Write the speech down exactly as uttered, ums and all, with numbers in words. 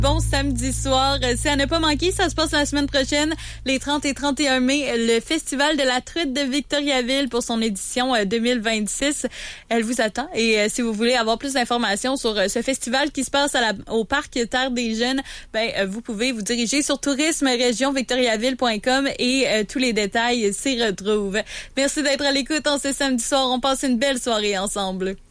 Bon samedi soir. C'est à ne pas manquer, ça se passe la semaine prochaine, les trente et trente et un mai, le Festival de la truite de Victoriaville pour son édition deux mille vingt-six. Elle vous attend. Et euh, si vous voulez avoir plus d'informations sur euh, ce festival qui se passe à la, au Parc Terre des Jeunes, ben euh, vous pouvez vous diriger sur tourisme région victoriaville point com et euh, tous les détails s'y retrouvent. Merci d'être à l'écoute en ce samedi soir. On passe une belle soirée ensemble.